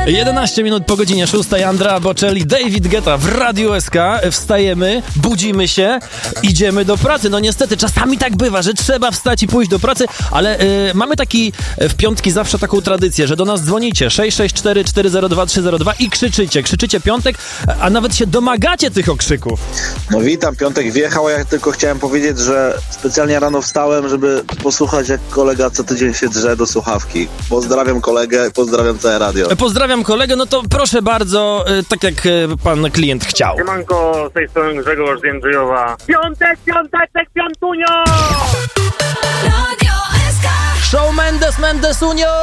11 minut po godzinie 6. Andrea Bocelli, David Guetta w Radiu SK. Wstajemy, budzimy się, idziemy do pracy. No niestety, czasami tak bywa, że trzeba wstać i pójść do pracy, ale mamy w piątki zawsze taką tradycję, że do nas dzwonicie 664 402 302 i krzyczycie piątek, a nawet się domagacie tych okrzyków. No witam, piątek wjechał, ja tylko chciałem powiedzieć, że specjalnie rano wstałem, żeby posłuchać, jak kolega co tydzień się drze do słuchawki. Pozdrawiam kolegę, pozdrawiam całe radio. Pozdrawiam kolegę, no to proszę bardzo, tak jak pan klient chciał. Siemanko, z tej strony Grzegorz z Jędrzejowa. Piątek, piątunio! Show Mendes Unio!